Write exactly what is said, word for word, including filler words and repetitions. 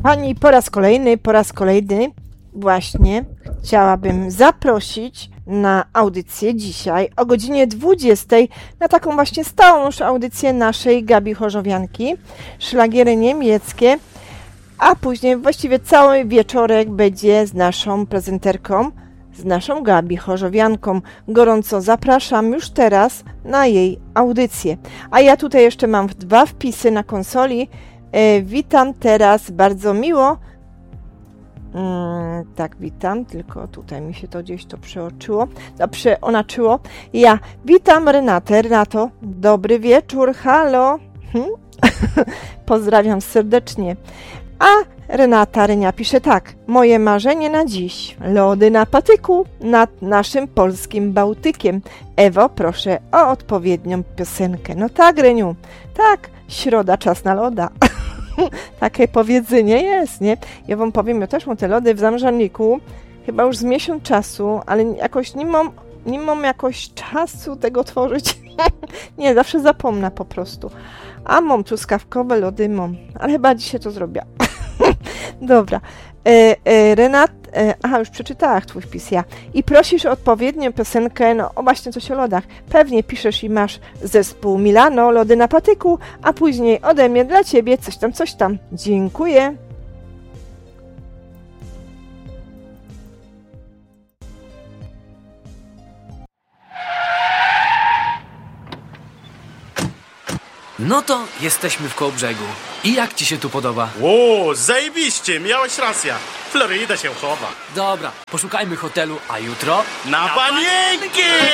Pani, po raz kolejny, po raz kolejny właśnie chciałabym zaprosić na audycję dzisiaj o godzinie dwudziestej, na taką właśnie stałą już audycję naszej Gabi Chorzowianki, szlagiery niemieckie, a później właściwie cały wieczorek będzie z naszą prezenterką, z naszą Gabi Chorzowianką. Gorąco zapraszam już teraz na jej audycję. A ja tutaj jeszcze mam dwa wpisy na konsoli. E, witam teraz bardzo miło. Mm, tak, witam, tylko tutaj mi się to gdzieś to przeoczyło, no, przeonaczyło. Ja witam Renatę. Renato, dobry wieczór, halo. Hm? Pozdrawiam serdecznie. A Renata Rynia pisze tak. Moje marzenie na dziś. Lody na patyku nad naszym polskim Bałtykiem. Ewo, proszę o odpowiednią piosenkę. No tak, Reniu. Tak, środa, czas na loda. Takie powiedzenie jest, nie? Ja wam powiem, ja też mam te lody w zamrzalniku. Chyba już z miesiąc czasu, ale jakoś nie mam, nie mam jakoś czasu tego tworzyć. Nie, zawsze zapomnę po prostu. A mam truskawkowe lody, mam. Ale chyba dzisiaj to zrobię. Dobra. E, e, Renat, e, aha, już przeczytałam twój wpis, ja. I prosisz o odpowiednią piosenkę, no o właśnie coś o lodach. Pewnie piszesz i masz zespół Milano, lody na patyku, a później ode mnie dla ciebie coś tam, coś tam. Dziękuję. No to jesteśmy w Kołbrzegu. I jak ci się tu podoba? O, zajebiście, miałeś rację. Floryda się chowa. Dobra, poszukajmy hotelu, a jutro... Na panienki!